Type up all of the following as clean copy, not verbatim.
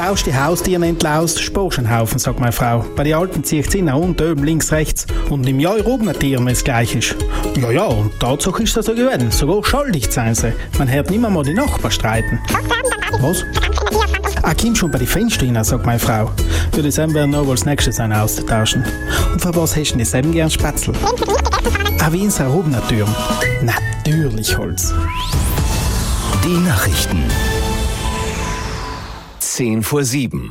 baust die Haustiere entlaust, sparst einen Haufen, sagt meine Frau. Bei den Alten zieht sie nach unten, oben, links, rechts. Und im Jahr oben ein Tier, wenn es gleich ist. Ja, und Tatsache ist das so gewesen. Sogar schuldig sein sie. Man hört nicht mal die Nachbarn streiten. Was? Komm schon bei den Fenstern rein, sagt meine Frau. Für die Sam werden noch als nächstes einen austauschen. Und für was hast du denn Sam gern Spätzle? Wie in Sarobner Türm. Natürlich Holz. Die Nachrichten. 6:50.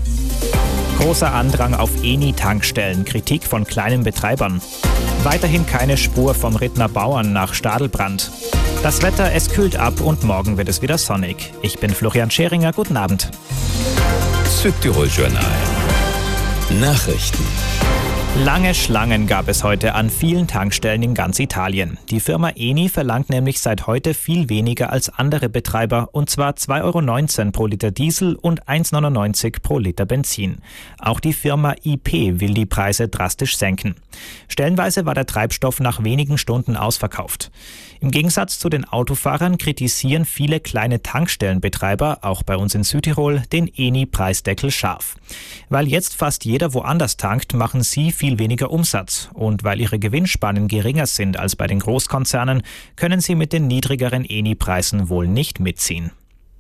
Großer Andrang auf Eni-Tankstellen, Kritik von kleinen Betreibern. Weiterhin keine Spur vom Rittner Bauern nach Stadelbrand. Das Wetter, es kühlt ab und morgen wird es wieder sonnig. Ich bin Florian Scheringer, guten Abend. Südtirol Journal. Nachrichten. Lange Schlangen gab es heute an vielen Tankstellen in ganz Italien. Die Firma Eni verlangt nämlich seit heute viel weniger als andere Betreiber, und zwar 2,19 € pro Liter Diesel und 1,99 € pro Liter Benzin. Auch die Firma IP will die Preise drastisch senken. Stellenweise war der Treibstoff nach wenigen Stunden ausverkauft. Im Gegensatz zu den Autofahrern kritisieren viele kleine Tankstellenbetreiber, auch bei uns in Südtirol, den Eni-Preisdeckel scharf. Weil jetzt fast jeder woanders tankt, machen sie viel weniger Umsatz. Und weil ihre Gewinnspannen geringer sind als bei den Großkonzernen, können sie mit den niedrigeren Eni-Preisen wohl nicht mitziehen.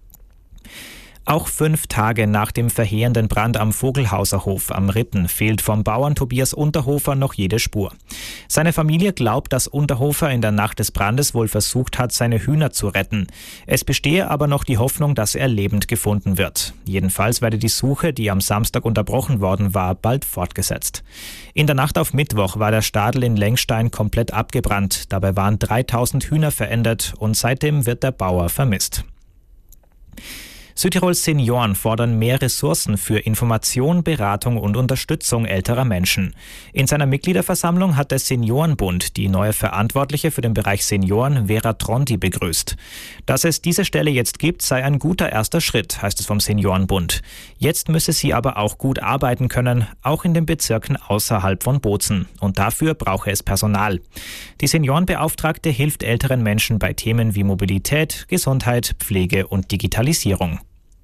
Auch 5 Tage nach dem verheerenden Brand am Vogelhauser Hof am Ritten fehlt vom Bauern Tobias Unterhofer noch jede Spur. Seine Familie glaubt, dass Unterhofer in der Nacht des Brandes wohl versucht hat, seine Hühner zu retten. Es bestehe aber noch die Hoffnung, dass er lebend gefunden wird. Jedenfalls werde die Suche, die am Samstag unterbrochen worden war, bald fortgesetzt. In der Nacht auf Mittwoch war der Stadel in Lengstein komplett abgebrannt. Dabei waren 3000 Hühner verendet und seitdem wird der Bauer vermisst. Südtirols Senioren fordern mehr Ressourcen für Information, Beratung und Unterstützung älterer Menschen. In seiner Mitgliederversammlung hat der Seniorenbund die neue Verantwortliche für den Bereich Senioren, Vera Tronti, begrüßt. Dass es diese Stelle jetzt gibt, sei ein guter erster Schritt, heißt es vom Seniorenbund. Jetzt müsse sie aber auch gut arbeiten können, auch in den Bezirken außerhalb von Bozen. Und dafür brauche es Personal. Die Seniorenbeauftragte hilft älteren Menschen bei Themen wie Mobilität, Gesundheit, Pflege und Digitalisierung.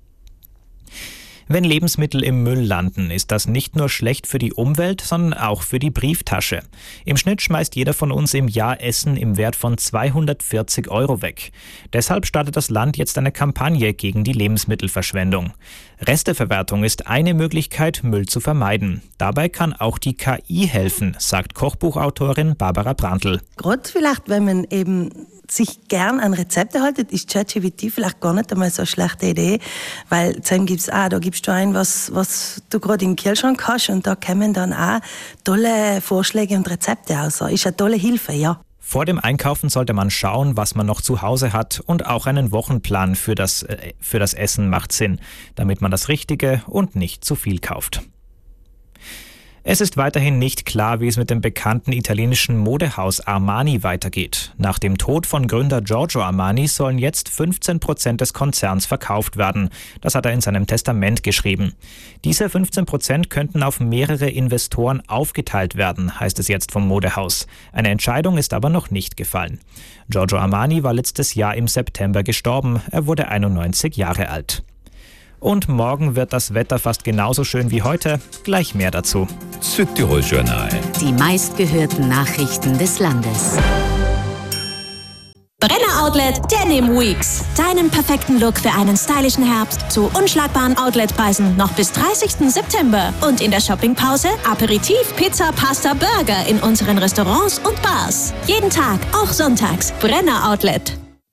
Wenn Lebensmittel im Müll landen, ist das nicht nur schlecht für die Umwelt, sondern auch für die Brieftasche. Im Schnitt schmeißt jeder von uns im Jahr Essen im Wert von 240 € weg. Deshalb startet das Land jetzt eine Kampagne gegen die Lebensmittelverschwendung. Resteverwertung ist eine Möglichkeit, Müll zu vermeiden. Dabei kann auch die KI helfen, sagt Kochbuchautorin Barbara Brandl. Gerade vielleicht, wenn man eben sich gern an Rezepte haltet, ist ChatGPT vielleicht gar nicht einmal so eine schlechte Idee, weil dann gibt's auch, da gibst du ein, was du gerade im Kühlschrank hast, und da kommen dann auch tolle Vorschläge und Rezepte raus. Ist eine tolle Hilfe, ja. Vor dem Einkaufen sollte man schauen, was man noch zu Hause hat, und auch einen Wochenplan für das Essen macht Sinn, damit man das Richtige und nicht zu viel kauft. Es ist weiterhin nicht klar, wie es mit dem bekannten italienischen Modehaus Armani weitergeht. Nach dem Tod von Gründer Giorgio Armani sollen jetzt 15% des Konzerns verkauft werden. Das hat er in seinem Testament geschrieben. Diese 15% könnten auf mehrere Investoren aufgeteilt werden, heißt es jetzt vom Modehaus. Eine Entscheidung ist aber noch nicht gefallen. Giorgio Armani war letztes Jahr im September gestorben. Er wurde 91 Jahre alt. Und morgen wird das Wetter fast genauso schön wie heute. Gleich mehr dazu. Südtirol Journal. Die meistgehörten Nachrichten des Landes. Brenner Outlet Denim Weeks. Deinen perfekten Look für einen stylischen Herbst zu unschlagbaren Outletpreisen noch bis 30. September. Und in der Shoppingpause Aperitif, Pizza, Pasta, Burger in unseren Restaurants und Bars. Jeden Tag, auch sonntags. Brenner Outlet.